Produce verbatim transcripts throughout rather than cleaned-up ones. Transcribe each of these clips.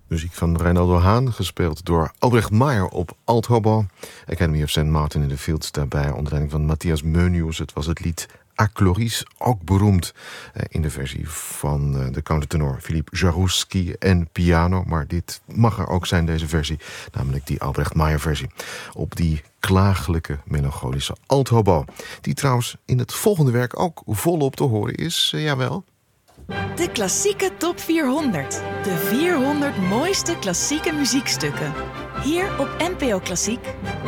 Muziek van Reynaldo Haan, gespeeld door Albrecht Meyer op althobo. Academy of Saint Martin in the Fields, daarbij onder leiding van Matthias Meunius. Het was het lied A Chloris, ook beroemd in de versie van de countertenor Philippe Jaroussky en piano. Maar dit mag er ook zijn, deze versie, namelijk die Albrecht Meyer versie. Op die klagelijke, melancholische althobo. Die trouwens in het volgende werk ook volop te horen is, uh, jawel. De klassieke top vierhonderd. De vierhonderd mooiste klassieke muziekstukken. Hier op N P O Klassiek.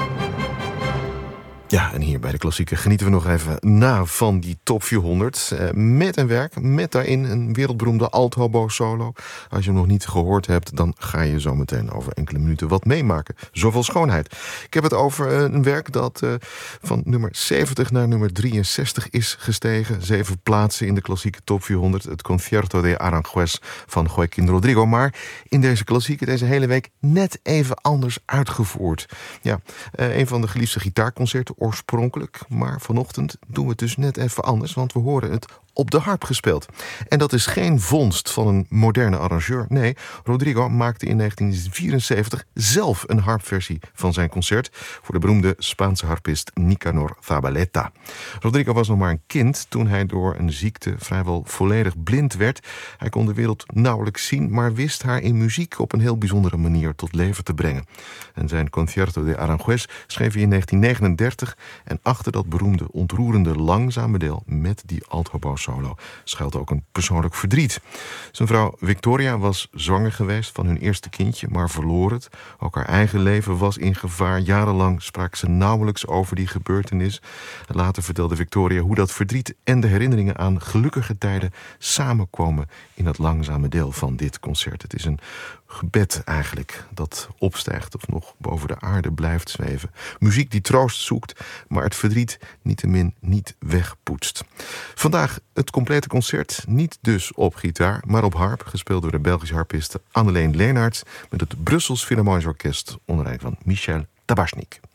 Ja, en hier bij de klassieken genieten we nog even na van die top vierhonderd. Eh, met een werk, met daarin een wereldberoemde althobo-solo. Als je hem nog niet gehoord hebt, dan ga je zo meteen over enkele minuten wat meemaken. Zoveel schoonheid. Ik heb het over een werk dat uh, van nummer zeventig naar nummer drieënzestig is gestegen. Zeven plaatsen in de klassieke top vierhonderd. Het Concierto de Aranjuez van Joaquín Rodrigo. Maar in deze klassieken deze hele week net even anders uitgevoerd. Ja, uh, een van de geliefde gitaarconcerten oorspronkelijk, maar vanochtend doen we het dus net even anders, want we horen het op de harp gespeeld. En dat is geen vondst van een moderne arrangeur. Nee, Rodrigo maakte in negentien vierenzeventig zelf een harpversie van zijn concert voor de beroemde Spaanse harpist Nicanor Zabaleta. Rodrigo was nog maar een kind toen hij door een ziekte vrijwel volledig blind werd. Hij kon de wereld nauwelijks zien, maar wist haar in muziek op een heel bijzondere manier tot leven te brengen. En zijn Concierto de Aranjuez schreef hij in negentien negenendertig en achter dat beroemde, ontroerende, langzame deel met die althobo solo schuilt ook een persoonlijk verdriet. Zijn vrouw Victoria was zwanger geweest van hun eerste kindje, maar verloor het. Ook haar eigen leven was in gevaar. Jarenlang sprak ze nauwelijks over die gebeurtenis. Later vertelde Victoria hoe dat verdriet en de herinneringen aan gelukkige tijden samenkomen in het langzame deel van dit concert. Het is een gebed eigenlijk dat opstijgt of nog boven de aarde blijft zweven. Muziek die troost zoekt, maar het verdriet niettemin niet wegpoetst. Vandaag het complete concert, niet dus op gitaar, maar op harp, gespeeld door de Belgische harpiste Anneleen Leenaerts met het Brussels Philharmonisch Orkest onder leiding van Michel Tabachnik.